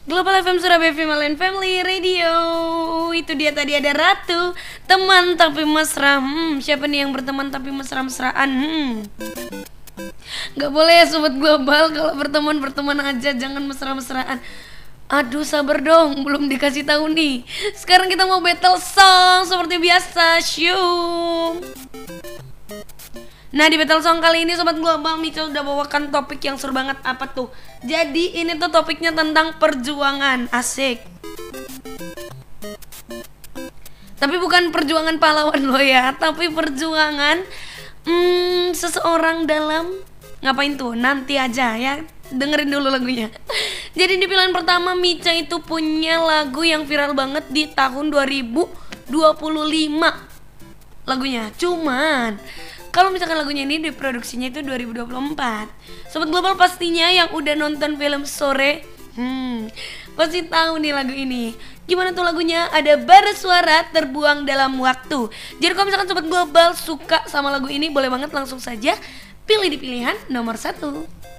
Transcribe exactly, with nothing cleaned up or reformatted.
Global F M Surabaya Female and Family Radio. Itu dia tadi ada Ratu, teman tapi mesra. Hmm, siapa nih yang berteman tapi mesra-mesraan? Hmm. Gak boleh ya sobat global, kalau berteman berteman aja, jangan mesra-mesraan. Aduh sabar dong, belum dikasih tahu nih. Sekarang kita mau battle song seperti biasa. Syum. Nah di battle song kali ini sobat global, Mica udah bawakan topik yang seru banget. Apa tuh? Jadi ini tuh topiknya tentang perjuangan. Asik. Tapi bukan perjuangan pahlawan lo ya, tapi perjuangan hmm, seseorang dalam ngapain tuh? Nanti aja ya, dengerin dulu lagunya. Jadi di pilihan pertama Mica itu punya lagu yang viral banget di tahun dua ribu dua puluh lima lagunya. Cuman kalau misalkan lagunya ini diproduksinya itu dua ribu dua puluh empat. Sobat global pastinya yang udah nonton film Sore Hmm pasti tahu nih lagu ini. Gimana tuh lagunya? Ada bara suara terbuang dalam waktu. Jadi kalau misalkan sobat global suka sama lagu ini, boleh banget langsung saja pilih di pilihan nomor satu.